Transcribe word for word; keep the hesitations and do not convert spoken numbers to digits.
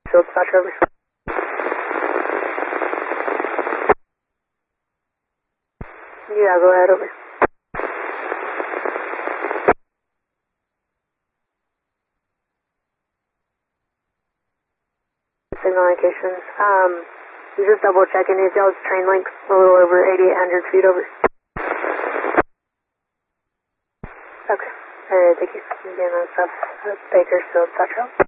Field dispatch over. Yeah, go ahead, over. Signal indications. Um, just double checking if y'all's train length a little over eighty-eight hundred feet over. Okay. Alright, thank you. Again, that's uh, Bakersfield, Central.